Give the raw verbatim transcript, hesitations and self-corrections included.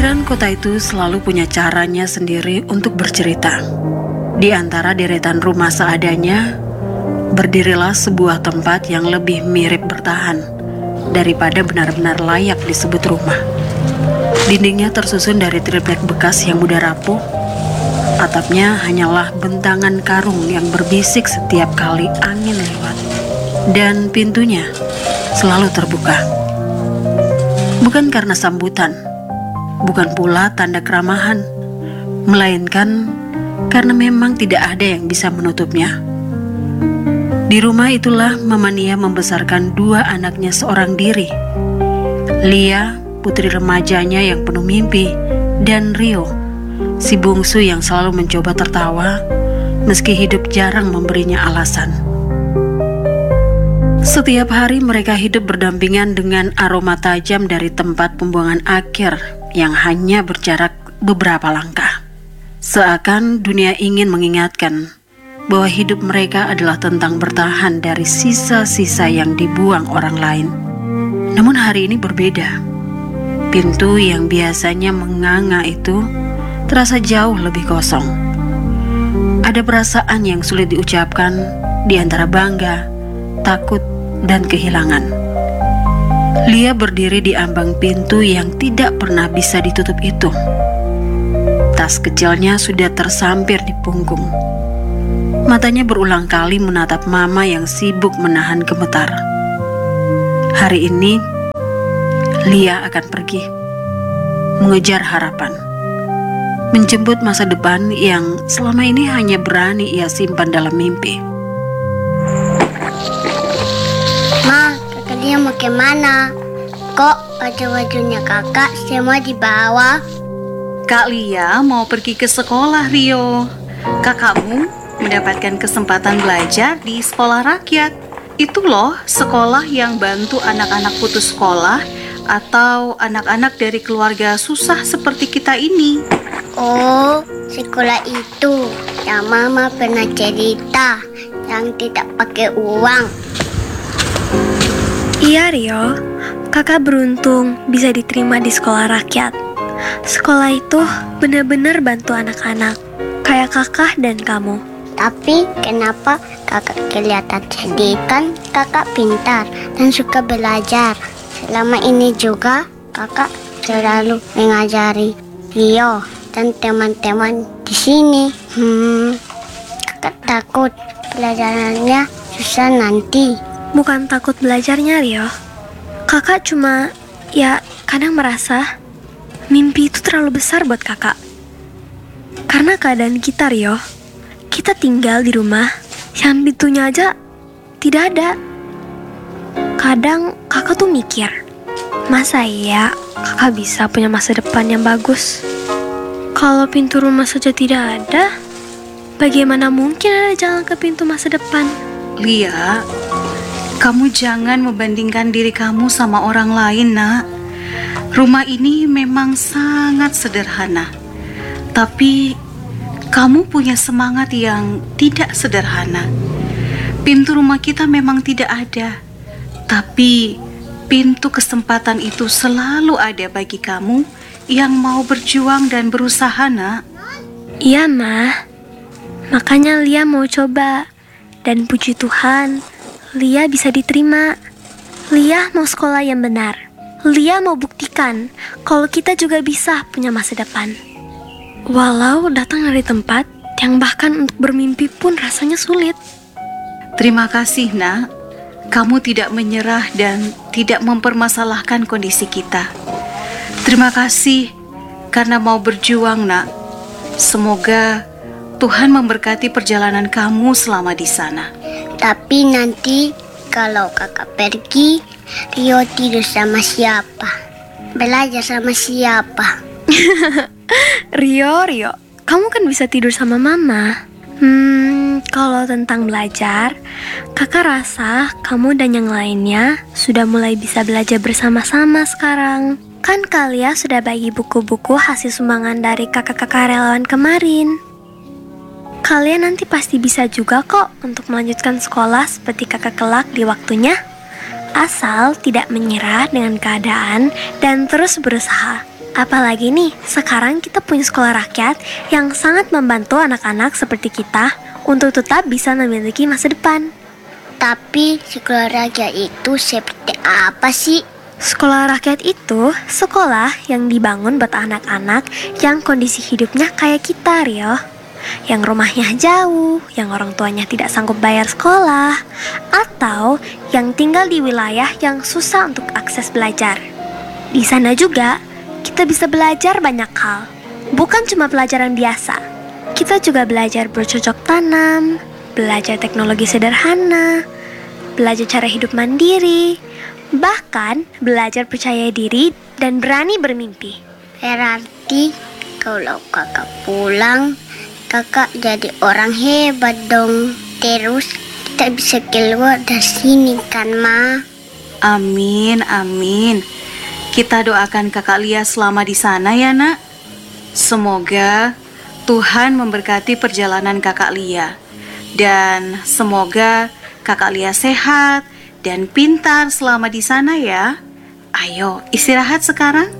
Pinggiran kota itu selalu punya caranya sendiri untuk bercerita. Di antara deretan rumah seadanya, berdirilah sebuah tempat yang lebih mirip bertahan daripada benar-benar layak disebut rumah. Dindingnya tersusun dari triplek bekas yang mudah rapuh. Atapnya hanyalah bentangan karung yang berbisik setiap kali angin lewat. Dan pintunya selalu terbuka. Bukan karena sambutan, bukan pula tanda keramahan, melainkan karena memang tidak ada yang bisa menutupnya. Di rumah itulah Mama Nia membesarkan dua anaknya seorang diri. Lia, putri remajanya yang penuh mimpi, dan Rio, si bungsu yang selalu mencoba tertawa meski hidup jarang memberinya alasan. Setiap hari mereka hidup berdampingan dengan aroma tajam dari tempat pembuangan akhir yang hanya berjarak beberapa langkah. Seakan dunia ingin mengingatkan bahwa hidup mereka adalah tentang bertahan dari sisa-sisa yang dibuang orang lain. Namun hari ini berbeda. Pintu yang biasanya menganga itu terasa jauh lebih kosong. Ada perasaan yang sulit diucapkan di antara bangga, takut, dan kehilangan. Lia berdiri di ambang pintu yang tidak pernah bisa ditutup itu. Tas kecilnya sudah tersampir di punggung. Matanya berulang kali menatap Mama yang sibuk menahan gemetar. Hari ini, Lia akan pergi, mengejar harapan, menjemput masa depan yang selama ini hanya berani ia simpan dalam mimpi. Ma, kakak Lia mau kemana? Kok baju-bajunya kakak semua dibawa? Kak Lia mau pergi ke sekolah, Rio. Kakakmu mendapatkan kesempatan belajar di sekolah rakyat. Itu loh sekolah yang bantu anak-anak putus sekolah atau anak-anak dari keluarga susah seperti kita ini. Oh, sekolah itu yang Mama pernah cerita, yang tidak pakai uang. Iya Rio, kakak beruntung bisa diterima di sekolah rakyat. Sekolah itu benar-benar bantu anak-anak, kayak kakak dan kamu. Tapi kenapa kakak kelihatan sedih? Kan kakak pintar dan suka belajar. Selama ini juga kakak selalu mengajari Rio dan teman-teman di sini. Hmm, kakak takut pelajarannya susah nanti. Bukan takut belajarnya Rio. Kakak cuma ya kadang merasa mimpi itu terlalu besar buat kakak. Karena keadaan kita Rio, kita tinggal di rumah yang pintunya aja tidak ada. Kadang kakak tuh mikir, masa ya kakak bisa punya masa depan yang bagus? Kalau pintu rumah saja tidak ada, bagaimana mungkin ada jalan ke pintu masa depan? Lia, kamu jangan membandingkan diri kamu sama orang lain, nak. Rumah ini memang sangat sederhana, tapi kamu punya semangat yang tidak sederhana. Pintu rumah kita memang tidak ada, tapi pintu kesempatan itu selalu ada bagi kamu yang mau berjuang dan berusaha, nak. Iya, Ma. Makanya Lia mau coba. Dan puji Tuhan, Lia bisa diterima. Lia mau sekolah yang benar. Lia mau buktikan kalau kita juga bisa punya masa depan. Walau datang dari tempat yang bahkan untuk bermimpi pun rasanya sulit. Terima kasih, nak. Kamu tidak menyerah dan tidak mempermasalahkan kondisi kita. Terima kasih karena mau berjuang, nak. Semoga Tuhan memberkati perjalanan kamu selama di sana. Tapi nanti kalau kakak pergi, Rio tidur sama siapa? Belajar sama siapa? Rio, Rio, kamu kan bisa tidur sama Mama. Hmm, kalau tentang belajar, kakak rasa kamu dan yang lainnya sudah mulai bisa belajar bersama-sama sekarang. Kan kalian sudah bagi buku-buku hasil sumbangan dari kakak-kakak relawan kemarin. Kalian nanti pasti bisa juga kok untuk melanjutkan sekolah seperti kakak kelak di waktunya. Asal tidak menyerah dengan keadaan dan terus berusaha. Apalagi nih, sekarang kita punya sekolah rakyat yang sangat membantu anak-anak seperti kita untuk tetap bisa memiliki masa depan. Tapi sekolah rakyat itu seperti apa sih? Sekolah rakyat itu sekolah yang dibangun buat anak-anak yang kondisi hidupnya kayak kita, Rio. Yang rumahnya jauh, yang orang tuanya tidak sanggup bayar sekolah, atau yang tinggal di wilayah yang susah untuk akses belajar. Di sana juga kita bisa belajar banyak hal, bukan cuma pelajaran biasa. Kita juga belajar bercocok tanam, belajar teknologi sederhana, belajar cara hidup mandiri, bahkan belajar percaya diri dan berani bermimpi. Berarti kalau kakak pulang, kakak jadi orang hebat dong. Terus kita bisa keluar dari sini kan, Ma? Amin, amin. Kita doakan kakak Lia selama di sana ya, nak. Semoga Tuhan memberkati perjalanan kakak Lia. Dan semoga kakak Lia sehat dan pintar selama di sana ya. Ayo, istirahat sekarang.